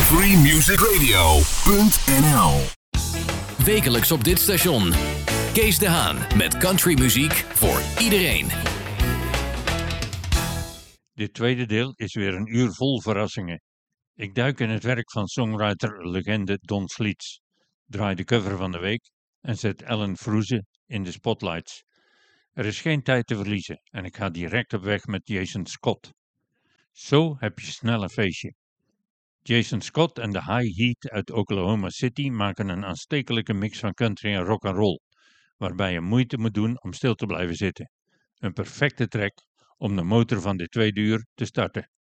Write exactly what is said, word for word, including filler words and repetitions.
free music radio punt n l. Wekelijks op dit station. Kees de Haan met countrymuziek voor iedereen. Dit tweede deel is weer een uur vol verrassingen. Ik duik in het werk van songwriter-legende Don Sliets, draai de cover van de week en zet Ellen Froese in de spotlights. Er is geen tijd te verliezen en ik ga direct op weg met Jason Scott. Zo heb je snel een feestje. Jason Scott en de High Heat uit Oklahoma City maken een aanstekelijke mix van country en rock and roll, waarbij je moeite moet doen om stil te blijven zitten. Een perfecte track om de motor van dit tweede uur te starten.